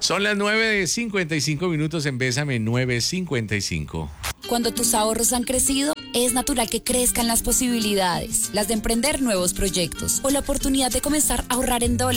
Son las 9:55 en Bésame, 9:55. Cuando tus ahorros han crecido, es natural que crezcan las posibilidades, las de emprender nuevos proyectos o la oportunidad de comenzar a ahorrar en dólares.